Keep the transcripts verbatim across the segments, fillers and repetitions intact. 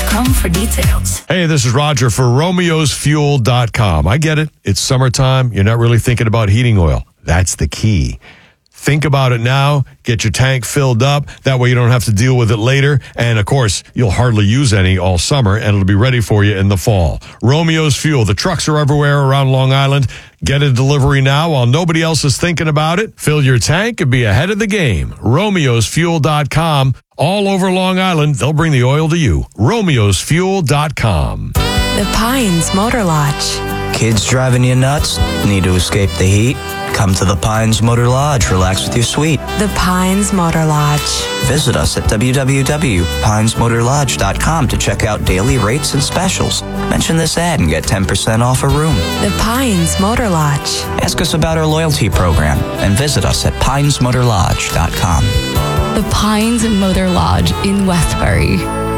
com for details. Hey, this is Roger for Romeos Fuel dot com. I get it. It's summertime. You're not really thinking about heating oil. That's the key. Think about it now. Get your tank filled up. That way you don't have to deal with it later. And, of course, you'll hardly use any all summer, and it'll be ready for you in the fall. Romeo's Fuel. The trucks are everywhere around Long Island. Get a delivery now while nobody else is thinking about it. Fill your tank and be ahead of the game. Romeos Fuel dot com. All over Long Island, they'll bring the oil to you. Romeos Fuel dot com. The Pines Motor Lodge. Kids driving you nuts? Need to escape the heat? Come to the Pines Motor Lodge. Relax with your suite. The Pines Motor Lodge. Visit us at w w w dot pines motor lodge dot com to check out daily rates and specials. Mention this ad and get ten percent off a room. The Pines Motor Lodge. Ask us about our loyalty program and visit us at pines motor lodge dot com. The Pines Motor Lodge in Westbury.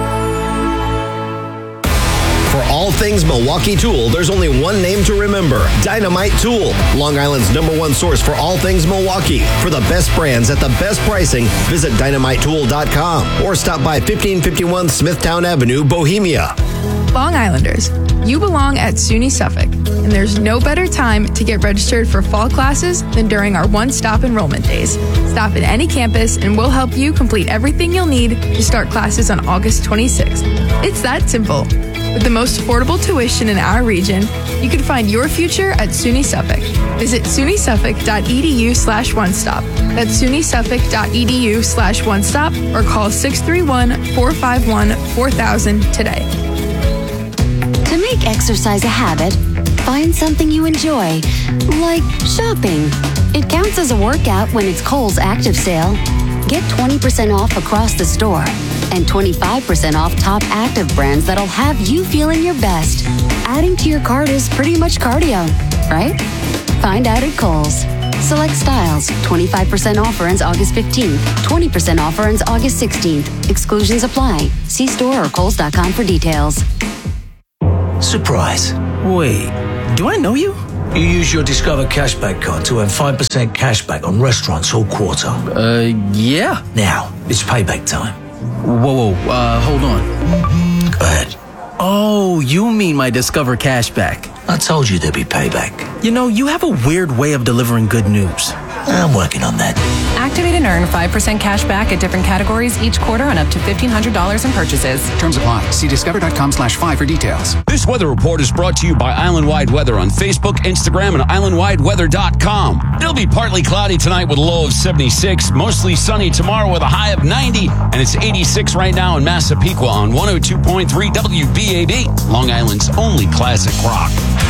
For all things Milwaukee Tool, there's only one name to remember. Dynamite Tool. Long Island's number one source for all things Milwaukee. For the best brands at the best pricing, visit dynamite tool dot com or stop by fifteen fifty-one Smithtown Avenue, Bohemia. Long Islanders, you belong at SUNY Suffolk, and there's no better time to get registered for fall classes than during our one-stop enrollment days. Stop at any campus and we'll help you complete everything you'll need to start classes on August twenty-sixth. It's that simple. With the most affordable tuition in our region, you can find your future at SUNY Suffolk. Visit suny suffolk dot e d u slash one stop. That's suny suffolk dot e d u slash one stop or call six three one, four five one, four thousand today. To make exercise a habit, find something you enjoy, like shopping. It counts as a workout when it's Kohl's Active Sale. Get twenty percent off across the store and twenty-five percent off top active brands that'll have you feeling your best. Adding to your cart is pretty much cardio, right? Find out at Kohl's. Select styles. twenty-five percent offer ends August fifteenth. twenty percent offer ends August sixteenth. Exclusions apply. See store or kohls dot com for details. Surprise. Wait, do I know you? You use your Discover Cashback card to earn five percent cashback on restaurants all quarter. Uh, yeah. Now, it's payback time. Whoa, whoa, uh, hold on. Go ahead. Oh, you mean my Discover Cashback. I told you there'd be payback. You know, you have a weird way of delivering good news. I'm working on that. Activate and earn five percent cash back at different categories each quarter on up to fifteen hundred dollars in purchases. Terms apply. See discover dot com slash five for details. This weather report is brought to you by Island Wide Weather on Facebook, Instagram, and island wide weather dot com. It'll be partly cloudy tonight with a low of seventy-six, mostly sunny tomorrow with a high of ninety, and it's eighty-six right now in Massapequa on one oh two point three W B A B, Long Island's only classic rock.